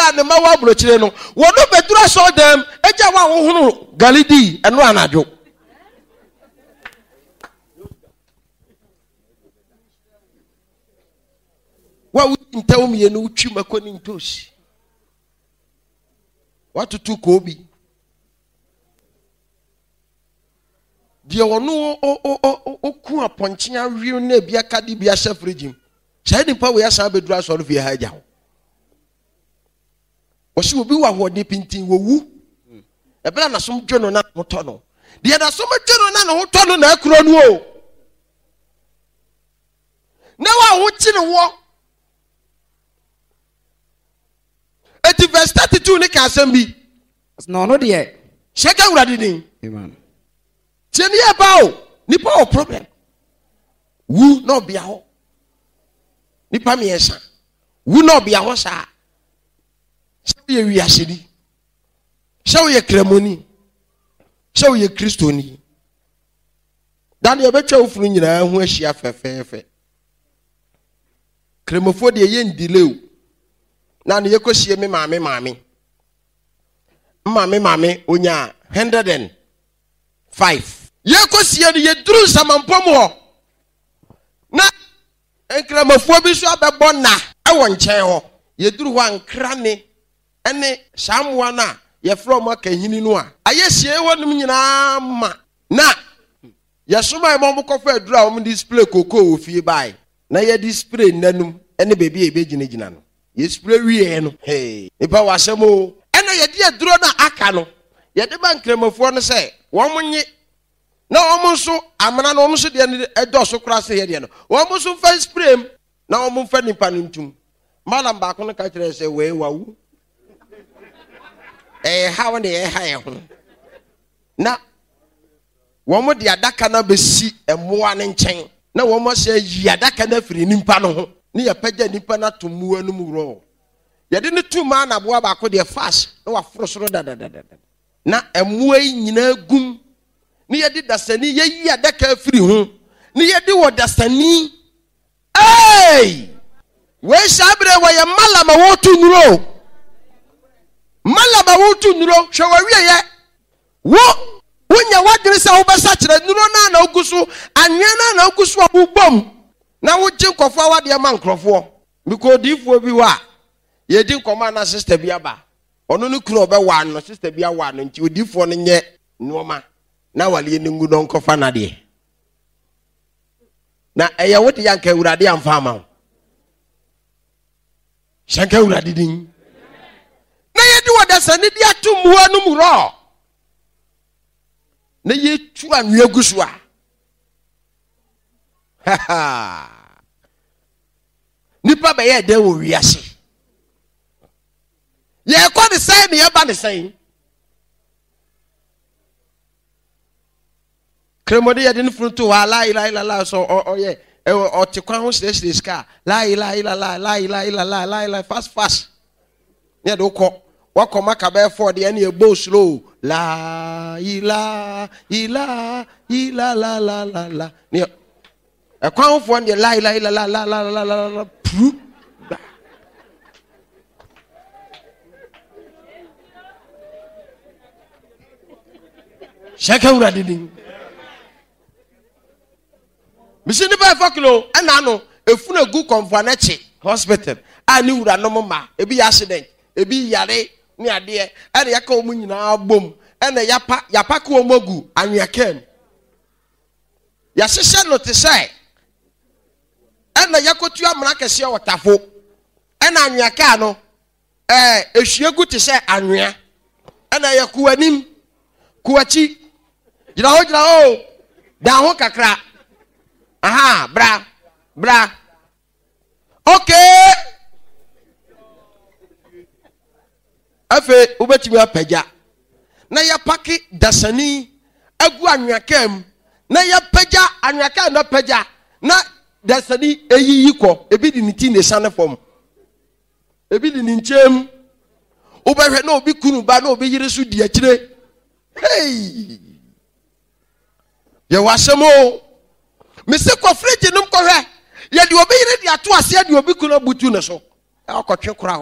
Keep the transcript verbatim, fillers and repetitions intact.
ya ne ma wa brochire no wo no bedura so dem eja wa wo hunu galidi eno anadwo wa wu ntawo ye no utwi makoni ntosi watutu ko obi die wono o o o ku aponche awie na bia kadi bia sha frigim sai nipa we asa bedura so no fie ha agya ho osi obi wa ho de pintin wo wu e bla na som dwono na hoto no de na som dwono na no hoto no na akuro no o na wa ho chi ne wo eti verse thirty-two ne ka asem bi no no de sheka urade din amen tieni e ba o nipa o problem wu no bia ho nipa me yesa wu no bia ho sa se wi asedi se wo ye kremoni se wo ye kristoni dan ye betwa ofuru nyina hu ahia fefefe kremofo de ye ndile o na ne yekosie me maame maame maame maame onya one hundred five yekosie ne yeduru samampom ho na enkramafo bi so abebo na e wo nchen ho yeduru ho ankra ne ene samwa na ye fro mo kahini no a ayesie wonum nyina ma na yesoma e mo kofa aduru a wo display koko wo fie bai na ye display nanum ene bebi e begina gina no ye spray wie no hey ipa wasemo ene ye de aduro na aka no ye de bankramafo no se wo monye na wo nso amana na wo nso de ne edoso kura se ye de no wo nso fa spray na wo mfa nipa no ntum malam ba ko no ka kire se we wawu eh hawo ne eh ha ye ho na wo mo de adaka na besi emoa ne nchen na wo mo se yi adaka na firi nipa no ho ni ya pagya nipa na tomu anum ro ye de ne tuma na boa ba ko de fast na wa frosoro da da da na emoa nyina gum ni ye de dasani ye yi adaka firi ho ni ye de wo dasani hey we shabre wa ye malama wo tu nuro malama wo tu nuro hwe wa wie ye wo wonya wadere sa wo besa kire nuro na na ogusu anwe na na ogusu abubom na wo gye nkofo awade ma nkrofo biko difo bi wa ye di nkoma na sister bi aba ono no kuro be wa no sister bi awa no nti odifo no nye nuoma na wale ne ngu no nkofa na de na eye wote yanka urade amfa ma shanka urade din na ye di wada ne di atumu anum ro na ye tu anwe gusu a ha ha nipa be ye de wo wiase ye ko de sai ne ye ba de sai kremode ye de nfruto wa la ila ila la so o ye o te kwa ho sire ska la ila ila la la ila ila la la ila fast fast ne do ko wakoma ka be for de ne e bo slow la ila ila ila la la la la ne e kwa ho for de la ila ila la la la la la la pu shaka urade din misini ba faklo ana no efuna gu konfanechi hospital ani ura no ma ebi accident ebi yare ni ade ene yaka omu nyina bom ene yapa yapa ka omogu anwekem ya sese no te sai ene yakotu amra kese wotafo ene anweka no eh ehwiegu te sai anwea ene yakuanim kuachi gira ho gira ho da ho kakra aha bra bra okay afe ubetimi apagya na ya paki dasani agu anwakam na ya pagya anwaka na pagya na dasani eyiyi ko ebi di niti ne sane fom ebi di nchem ubehwe na obi kunu ba na obi yire so di akire hey ye wasemo mese ko friji num ko hwe ye di obi yire di ato ase di obi kunu butu ne so e akotwe kora